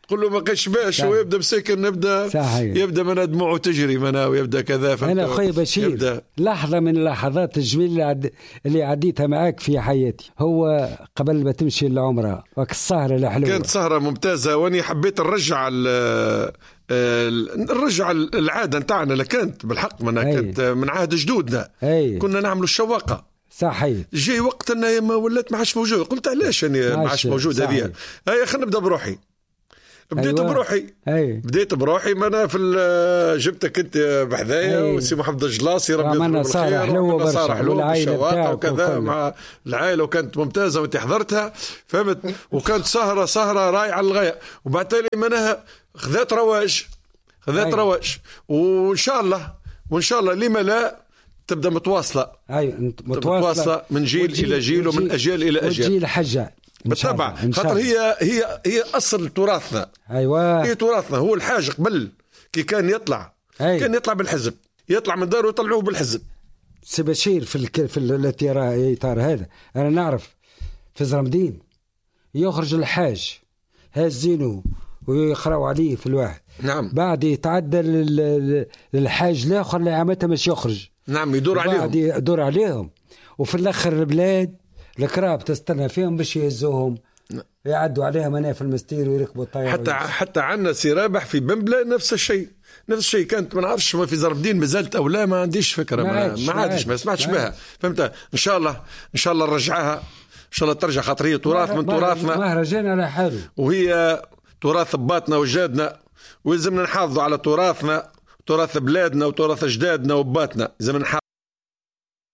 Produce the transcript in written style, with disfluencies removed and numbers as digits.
قل له ما قشباش ويبدا مساكن يبدا من دموعه تجري منا ويبدا كذا. انا اخوي بشير لحظه من اللحظات الجميله اللي عديتها معك في حياتي هو قبل ما تمشي للعمره وك السهره الحلوه. كانت سهره ممتازه واني حبيت نرجع العاده نتاعنا اللي كانت بالحق كانت من عهد جدودنا. كنا نعملوا الشواقه صحيح. جاي وقت انها ما ولات ما عادش موجوده. قلت علاش اني ما عادش موجوده هذه؟ هيا خلينا نبدا بروحي. بديت بروحي ما انا في جبتك انت بحذايا وسي محمد الجلاصي ربي يذكره بالخير. صار حلوه بالشواقه وكذا مع العائله وكانت ممتازه وانت حضرتها فهمت. وكانت سهره رائعه للغايه. وبعد تالي منها خذات رواج وان شاء الله لما لا تبدا متواصله. متواصله من جيل الى جيل ومن اجيال الى اجيال. وجيل حجه بالطبع خاطر هي اصل تراثنا. هي تراثنا. هو الحاج قبل كي كان يطلع بالحزب يطلع من داره ويطلعوه بالحزب. سي بشير في الاطار هذا انا نعرف في زرمدين يخرج الحاج هازينه ويقراوا عليه في الواحد. نعم. بعد يتعدى للحاج الاخر اللي عامته مش يخرج. نعم. يدور عليهم وفي الاخر البلاد الكراب تستنى فيهم باش يهزوهم يعدوا عليها مناف في المستير ويركبوا الطيارة. حتى عندنا سي رابح في بنبلة نفس الشيء كانت ما نعرفش ما في زربدين مازالت او لا ما عنديش فكره ما سمعتش بها فهمت. ان شاء الله نرجعها ان شاء الله ترجع خاطر هي تراث من تراثنا مهرجان على حاله وهي تراث باتنا وجدادنا ولازمنا نحافظوا على تراثنا تراث بلادنا وتراث اجدادنا وباتنا لازم